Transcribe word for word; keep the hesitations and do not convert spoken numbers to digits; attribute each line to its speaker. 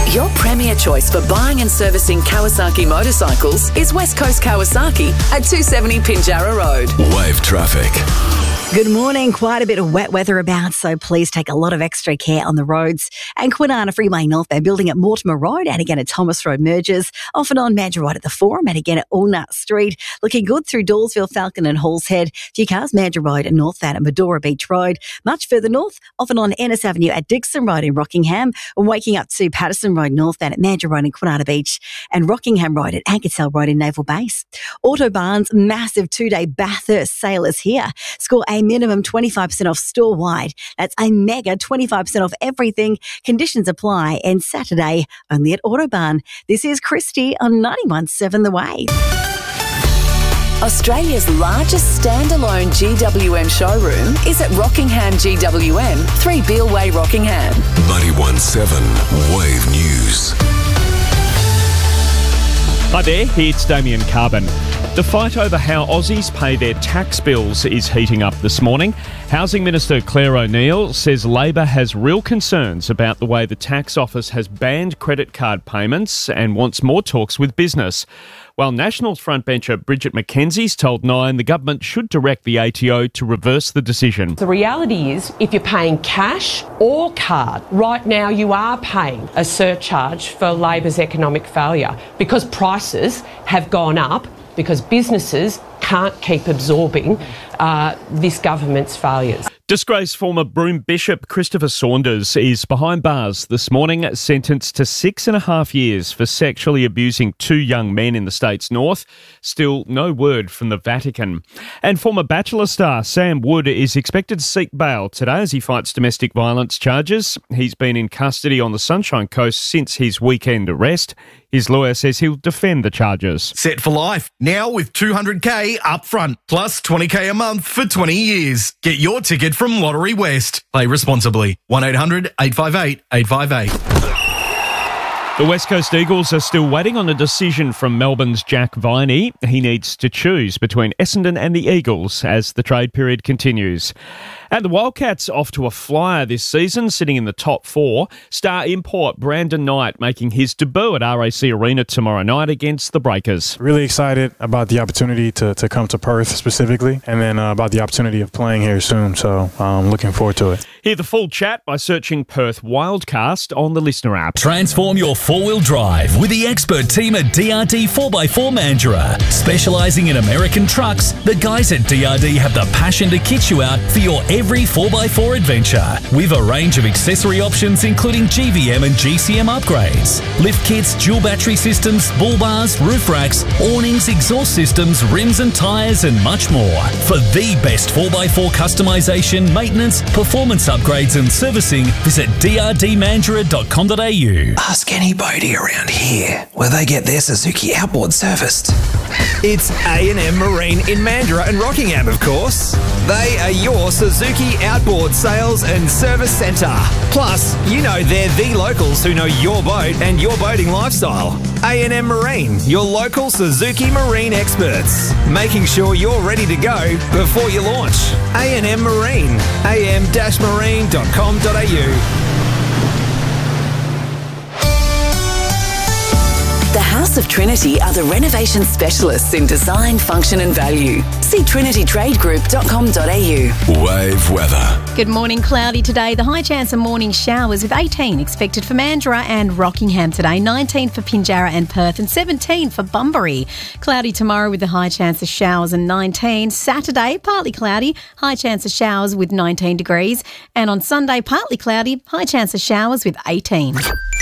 Speaker 1: Your premier choice for buying and servicing Kawasaki motorcycles is West Coast Kawasaki at two seventy Pinjarra Road.
Speaker 2: Wave traffic.
Speaker 3: Good morning. Quite a bit of wet weather about, so please take a lot of extra care on the roads. And Kwinana Freeway Northbound building at Mortimer Road and again at Thomas Road merges. Off and on Mandurah Road at the Forum and again at Ulnut Street. Looking good through Dawesville, Falcon and Halls Head. Few cars, Mandurah Road and northbound at Medora Beach Road. Much further north, off and on Ennis Avenue at Dixon Road in Rockingham. And waking up to Patterson Road northbound at Mandurah Road in Kwinana Beach and Rockingham Road at Ankersell Road in Naval Base. Autobarn's massive two-day Bathurst sale is here. Score a minimum twenty-five percent off store-wide. That's a mega twenty-five percent off everything. Conditions apply. And Saturday, only at Autobarn. This is Christy on ninety-one point seven The Wave.
Speaker 1: Australia's largest standalone G W M showroom is at Rockingham G W M, three Beale Way, Rockingham.
Speaker 2: ninety-one point seven Wave News.
Speaker 4: Hi there, it's Damien Carbon. The fight over how Aussies pay their tax bills is heating up this morning. Housing Minister Claire O'Neill says Labor has real concerns about the way the tax office has banned credit card payments and wants more talks with business. While Nationals frontbencher Bridget McKenzie's told Nine the government should direct the A T O to reverse the decision.
Speaker 5: The reality is, if you're paying cash or card, right now you are paying a surcharge for Labor's economic failure because prices have gone up because businesses can't keep absorbing uh, this government's failures.
Speaker 4: Disgraced former Broome Bishop Christopher Saunders is behind bars this morning, sentenced to six and a half years for sexually abusing two young men in the state's north. Still no word from the Vatican. And former Bachelor star Sam Wood is expected to seek bail today as he fights domestic violence charges. He's been in custody on the Sunshine Coast since his weekend arrest. His lawyer says he'll defend the charges.
Speaker 6: Set for life, now with two hundred K up front, plus twenty K a month for twenty years. Get your ticket from Lottery West. Play responsibly. one eight hundred eight five eight eight five eight.
Speaker 4: The West Coast Eagles are still waiting on a decision from Melbourne's Jack Viney. He needs to choose between Essendon and the Eagles as the trade period continues. And the Wildcats off to a flyer this season, sitting in the top four. Star import Brandon Knight making his debut at R A C Arena tomorrow night against the Breakers.
Speaker 7: Really excited about the opportunity to, to come to Perth specifically, and then uh, about the opportunity of playing here soon. So I'm um, looking forward to it.
Speaker 4: Hear the full chat by searching Perth Wildcast on the Listener app.
Speaker 8: Transform your four-wheel drive with the expert team at D R D four by four Mandurah. Specialising in American trucks, the guys at D R D have the passion to kit you out for your every four by four adventure. With a range of accessory options including G V M and G C M upgrades, lift kits, dual battery systems, bull bars, roof racks, awnings, exhaust systems, rims and tyres and much more. For the best four by four customisation, maintenance, performance upgrades and servicing, visit d r d mandurah dot com dot a u.
Speaker 9: Ask anybody around here where they get their Suzuki outboard serviced.
Speaker 10: It's A and M Marine in Mandurah and Rockingham, of course. They are your Suzuki outboard sales and service centre. Plus, you know they're the locals who know your boat and your boating lifestyle. A and M Marine, your local Suzuki Marine experts, making sure you're ready to go before you launch. A and M Marine, a m dash marine dot com dot a u.
Speaker 1: The House of Trinity are the renovation specialists in design, function and value. See trinity trade group dot com dot a u.
Speaker 2: Wave weather.
Speaker 11: Good morning. Cloudy today. The high chance of morning showers with eighteen expected for Mandurah and Rockingham today, nineteen for Pinjarra and Perth and seventeen for Bunbury. Cloudy tomorrow with the high chance of showers and nineteen. Saturday, partly cloudy, high chance of showers with nineteen degrees. And on Sunday, partly cloudy, high chance of showers with eighteen.